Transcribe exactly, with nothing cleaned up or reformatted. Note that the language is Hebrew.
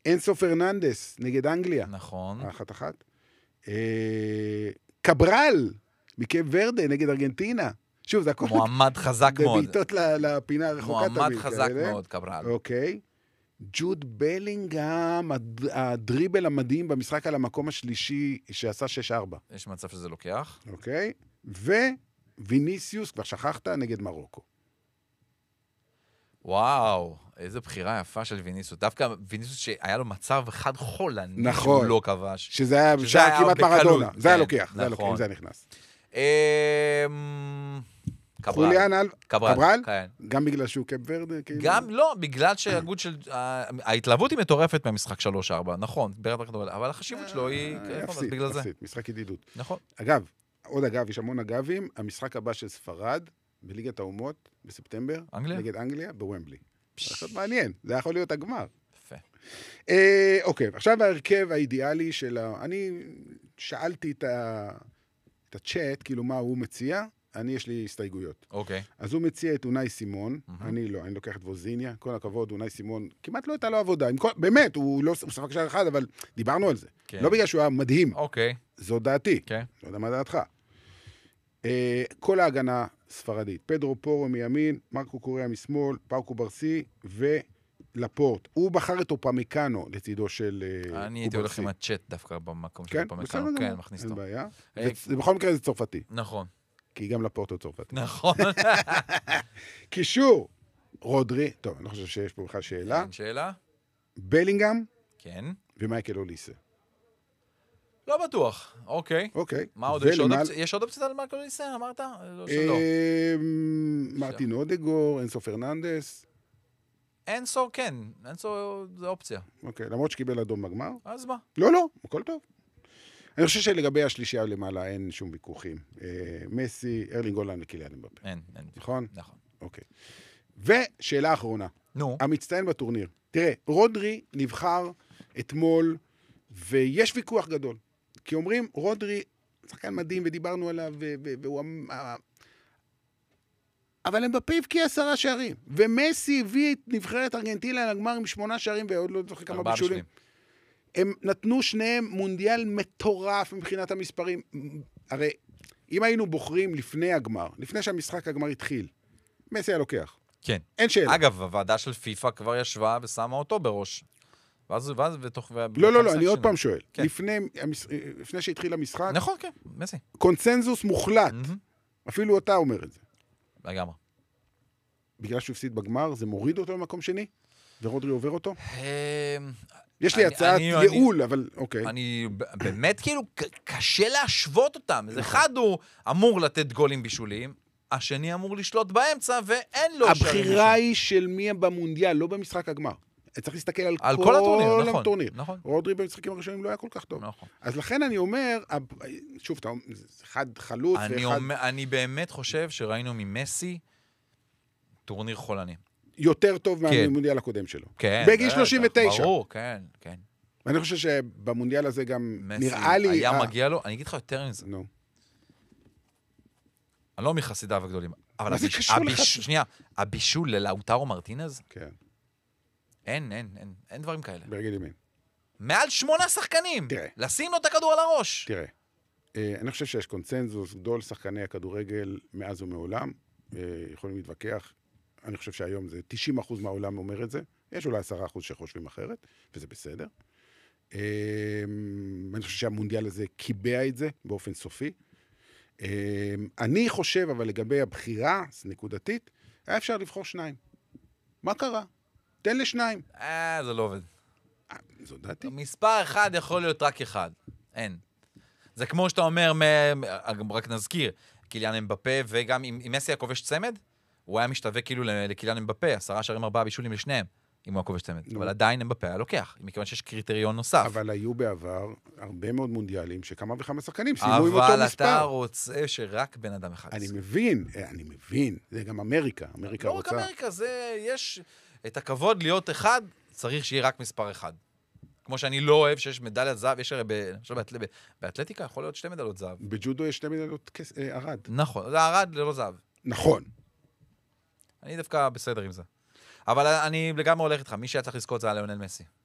אינסו פרננדס, נגד אנגליה. נכון. אחת אחת. אה, קברל, מקייב ורדה, נגד ארגנטינה. שוב, זה הכל... מועמד חזק מאוד. בביתות לפינה הרחוקה תמיד. מועמד חזק מאוד, קברל. אוקיי. ג'וד בלינגהם, הדריבל המדהים במשחק על המקום השלישי שעשה שש ארבע. יש מצב שזה לוקח. אוקיי. וויניסיוס, כבר שכחת, נגד מרוקו. וואו, איזו בחירה יפה של ויניסיוס. דווקא ויניסיוס שהיה לו מצב אחד חולני, נכון. שהוא לא כבש. שזה היה שעה כמעט מרדונה. זה היה לוקח, זה היה לוקח, נכון. אם זה היה נכנס. קברל. חוליאן על... קברל, קברל? כן. גם בגלל שהוא קאפ ורדה? גם לא, בגלל שהגות של... ההתלהבות היא מטורפת מהמשחק שלוש ארבע, נכון, אבל החשיבות שלו היא... יפסית, יפסית, משחק ידידות. נכון. אגב, עוד אגב, יש המון אגבים, המשחק הבא של ספרד, בליגת האומות, בספטמבר, אנגליה? נגד אנגליה, בוומבלי. זה מעניין, זה יכול להיות הגמר. יפה. אוקיי, עכשיו ההרכב האידיאלי של ה... אני שאלתי את הצ'אט, כאילו מה הוא מציע, אני יש לי הסתייגויות. אוקיי. אז הוא מציע את אונאי סימון, אני לא, אני לוקח את ווזיניה, כל הכבוד, אונאי סימון, כמעט לא הייתה לו עבודה, באמת, הוא לא שחק שער אחד, אבל דיברנו על זה. לא בגלל שהוא היה מדהים. אוקיי. זו דעתי. כן. לא יודע מה דעתך. כל ההגנה ספרדית, פדרו פורו מימין, מרקו קוריאה משמאל, פאוקו ברסי ולפורט. הוא בחר את אופמקאנו לצידו של אופברסי. אני הייתי הולך עם הצ'אט דווקא במקום של כן, אופמקאנו. בסדר, כן, מכניס אין אותו. בעיה. בכל מקרה זה צרפתי. נכון. כי גם לפורט הוא צרפתי. נכון. קישור, רודרי, טוב, אני לא חושב שיש פה בכלל שאלה. אין שאלה? בלינגהם כן. ומייקל אוליסה. לא בטוח, אוקיי. אוקיי. מה עוד? יש עוד אופציה? יש עוד אופציה על מייקל אוליסה, אמרת? לא שלא. מרטין אודגור, אינסו פרננדס. אינסו, כן. אינסו זה אופציה. אוקיי, למרות שקיבל אדום בגמר. אז מה? לא, לא, הכל טוב. אני חושב שלגבי השלישייה למעלה אין שום ויכוחים. מסי, ארלינג הולנד וקיליאן אמבפה. אין, אין. נכון? נכון. אוקיי. ושאלה אחרונה. נו. המצטיין בטורניר. תראה, רודרי נבחר אתמול, ויש ויכוח גדול. כי אומרים, רודרי, שחקן מדהים, ודיברנו עליו, והוא... אבל אמבפה הבקיע עשרה שערים. ומסי הביא את נבחרת ארגנטינה לגמר עם שמונה שערים, ועוד לא זוכר כמה בישולים. הם נתנו שניהם מונדיאל מטורף מבחינת המספרים. הרי אם היינו בוחרים לפני הגמר, לפני שהמשחק הגמר התחיל, מסי היה לוקח. כן. אין שאלה. אגב, הוועדה של פיפה כבר ישבה ושמה אותו בראש. ואז, ואז, ותוך... לא, לא, לא, אני עוד פעם שואל. לפני, לפני שהתחיל המשחק... נכון, כן, מסי. קונצנזוס מוחלט. אפילו אתה אומר את זה. לגמרי. בגלל שהוא הפסיד בגמר, זה מוריד אותו למקום שני? ורודרי עובר אותו? יש לי הצעת ייעול, אבל אוקיי. אני באמת כאילו, קשה להשוות אותם. אז אחד הוא אמור לתת גולים בישולים, השני אמור לשלוט באמצע, ואין לו... הבחירה היא של מי במונדיאל, לא במשחק הגמר. צריך להסתכל על, על כל, כל הטורניר, נכון, הטורניר. נכון. רודרי במשחקים הראשונים לא היה כל כך טוב. נכון. אז לכן אני אומר, שוב, אחד חלוץ אני ואחד... אומר, אני באמת חושב שראינו ממסי טורניר חולני. יותר טוב כן. מהמונדיאל הקודם שלו. כן. בגיל שלושים ותשע. ברור, כן, כן. ואני חושב שבמונדיאל הזה גם מסי נראה לי... היה ה... מגיע לו, אני אגיד לך יותר מזה. נו. אני לא מחסידיו הגדולים. אבל מה זה הביש... קשור הביש... לך? שנייה, הבישול ללאוטרו מרטינז? כן. אין, אין, אין, אין דברים כאלה. ברגל ימין. מעל שמונה שחקנים. תראה. לשים לו את הכדור על הראש. תראה, אני חושב שיש קונצנזוס גדול שחקני הכדורגל מאז ומעולם. יכולים להתווכח. אני חושב שהיום זה תשעים אחוז מהעולם אומר את זה. יש אולי עשרה אחוז שחושבים אחרת, וזה בסדר. אני חושב שהמונדיאל הזה קיבע את זה באופן סופי. אני חושב, אבל לגבי הבחירה נקודתית, היה אפשר לבחור שניים. מה קרה? תן לשניים. אה, זה לא עובד. זו דעתי. מספר אחד יכול להיות רק אחד. אין. זה כמו שאתה אומר, רק נזכיר, קיליאן אמבפה, וגם אם מסי הכובש צמד, הוא היה משתווה כאילו לקיליאן אמבפה, עשרה שערים ארבעה בישולים לשניהם, אם הוא הכובש צמד. אבל עדיין אמבפה היה לוקח, מכיוון שיש קריטריון נוסף. אבל היו בעבר הרבה מאוד מונדיאלים שכמה וכמה שחקנים סיימו עם אותו מספר. אבל אתה רוצה שרק בן אדם אחד. אני מבין, אני מבין. זה גם אמריקה. אמריקה רוצה... לא רק אמריקה, זה יש את הכבוד להיות אחד, צריך שיהיה רק מספר אחד. כמו שאני לא אוהב שיש מדליית זהב, יש הרי באתלטיקה יכול להיות שתי מדליות זהב. בג'ודו יש שתי מדליות ערד. נכון, זה ערד ללא זהב. נכון. אני דווקא בסדר עם זה. אבל אני לגמרי הולך איתך, מי שהיה צריך לזכות זה היה ליונל מסי.